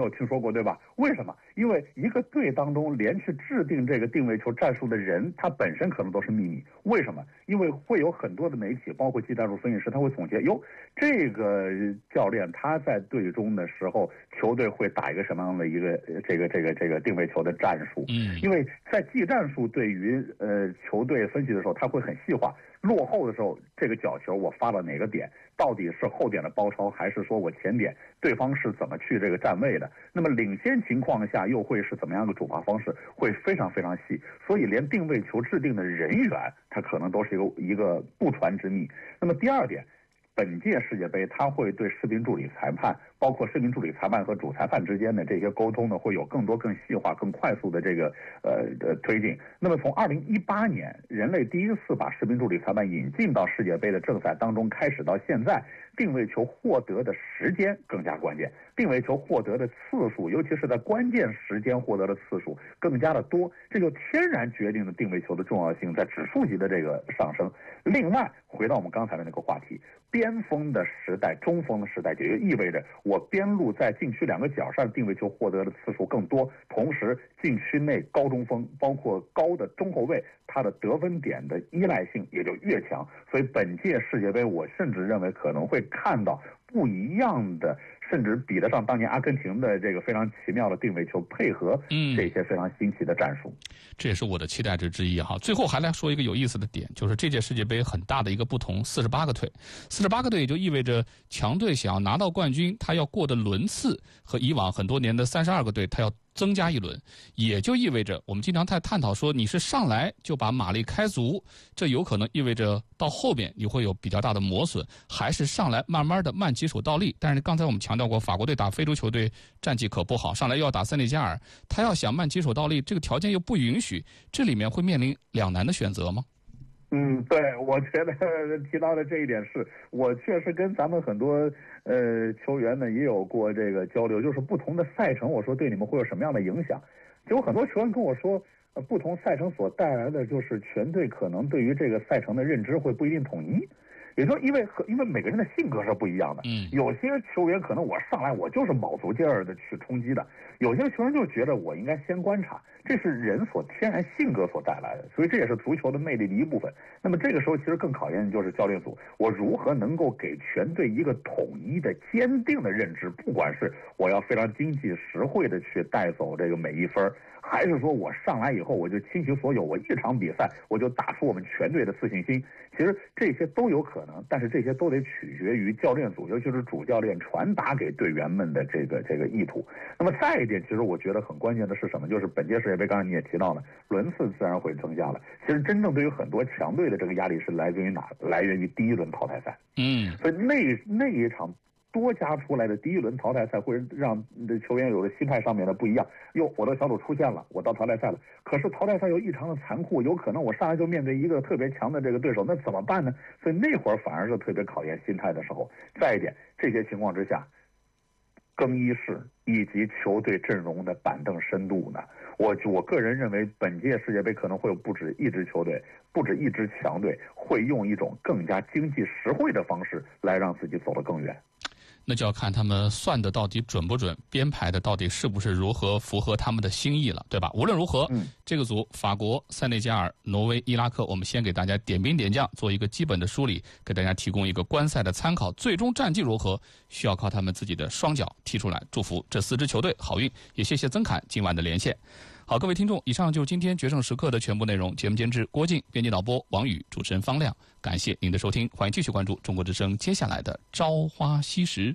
有听说过，对吧？为什么？因为一个队当中连去制定这个定位球战术的人，他本身可能都是秘密。为什么？因为会有很多的媒体，包括技战术分析师，他会总结，这个教练他在队中的时候，球队会打一个什么样的一个这个定位球的战术？因为在技战术对于球队分析的时候，他会很细化。落后的时候，这个角球我发到哪个点，到底是后点的包抄，还是说我前点，对方是怎么去这个站位的？那么领先情况下又会是怎么样的主罚方式？会非常非常细，所以连定位球制定的人员，他可能都是一个不传之秘。那么第二点，本届世界杯他会对视频助理裁判，包括视频助理裁判和主裁判之间的这些沟通呢，会有更多更细化更快速的这个推进。那么从2018年人类第一次把视频助理裁判引进到世界杯的正赛当中开始到现在，定位球获得的时间更加关键，定位球获得的次数，尤其是在关键时间获得的次数更加的多，这就天然决定了定位球的重要性在指数级的这个上升。另外回到我们刚才的那个话题，边锋的时代中锋的时代，也就意味着我边路在禁区两个角上定位球获得的次数更多，同时禁区内高中锋包括高的中后卫，他的得分点的依赖性也就越强。所以本届世界杯我甚至认为可能会看到不一样的，甚至比得上当年阿根廷的这个非常奇妙的定位球配合这些非常新奇的战术。 这也是我的期待值之一哈。最后还来说一个有意思的点，就是这届世界杯很大的一个不同，48个队，48个队也就意味着强队想要拿到冠军，他要过的轮次和以往很多年的32个队他要增加一轮，也就意味着我们经常在探讨说，你是上来就把马力开足，这有可能意味着到后面你会有比较大的磨损，还是上来慢慢的慢起手倒立。但是刚才我们强调过，法国队打非洲球队战绩可不好，上来又要打塞内加尔，他要想慢起手倒立，这个条件又不允许，这里面会面临两难的选择吗？ 对，我觉得提到的这一点是我确实跟咱们很多球员呢也有过这个交流，就是不同的赛程，我说对你们会有什么样的影响？结果很多球员跟我说，不同赛程所带来的就是全队可能对于这个赛程的认知会不一定统一。也就是因为每个人的性格是不一样的，有些球员可能我上来我就是卯足劲儿的去冲击的，有些球员就觉得我应该先观察，这是人所天然性格所带来的，所以这也是足球的魅力的一部分。那么这个时候其实更考验的就是教练组，我如何能够给全队一个统一的坚定的认知，不管是我要非常经济实惠的去带走这个每一分，还是说我上来以后我就倾其所有，我一场比赛我就打出我们全队的自信心，其实这些都有可能，但是这些都得取决于教练组，尤其是主教练传达给队员们的这个意图。那么再一点，其实我觉得很关键的是什么？就是本届世界杯，刚才你也提到了，轮次自然会增加了。其实真正对于很多强队的这个压力是来源于哪？来源于第一轮淘汰赛。所以那一场多加出来的第一轮淘汰赛会让球员有的心态上面的不一样。我的小组出现了，我到淘汰赛了，可是淘汰赛又异常的残酷，有可能我上来就面对一个特别强的这个对手，那怎么办呢？所以那会儿反而是特别考验心态的时候。再一点，这些情况之下，更衣室以及球队阵容的板凳深度呢，我个人认为本届世界杯可能会有不止一支球队，不止一支强队会用一种更加经济实惠的方式来让自己走得更远。 那就要看他们算的到底准不准，编排的到底是不是如何符合他们的心意了，对吧？无论如何，这个组法国、塞内加尔、挪威、伊拉克，我们先给大家点兵点将，做一个基本的梳理，给大家提供一个观赛的参考。最终战绩如何，需要靠他们自己的双脚踢出来。祝福这4支球队好运，也谢谢曾侃今晚的连线。好，各位听众，以上就是今天决胜时刻的全部内容。节目监制郭靖，编辑导播王宇，主持人方亮。感谢您的收听，欢迎继续关注中国之声接下来的朝花夕拾。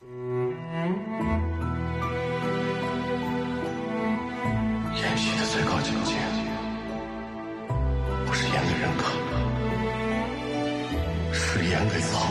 演戏的最高境界，不是演给人看，是演给苍